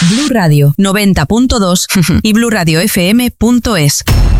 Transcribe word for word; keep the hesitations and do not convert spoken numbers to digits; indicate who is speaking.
Speaker 1: Blu Radio noventa punto dos y blu radio f m punto es.